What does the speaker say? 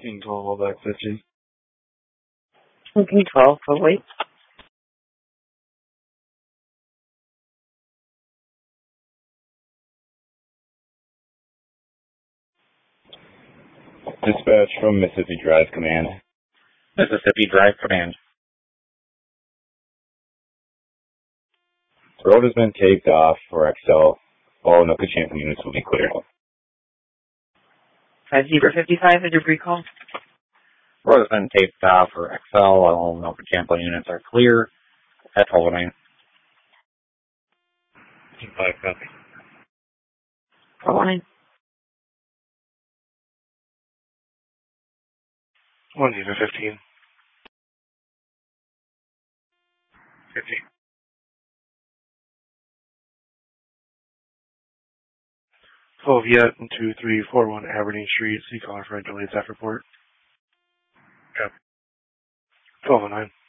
King 12, back 50. King 12, oh wait. Dispatch from Mississippi Drive Command. Mississippi Drive Command. The road has been taped off for XL. All Anoka Champion units will be cleared. Zebra 55 is your recall. Road has been taped off for XL. All Anoka Champion units are clear. At 1209. 5 copy. 1209. 1 Zebra 15. 50. 12 yet, 2341 Aberdeen Street. See caller for a delayed staff report. Yep. 1209.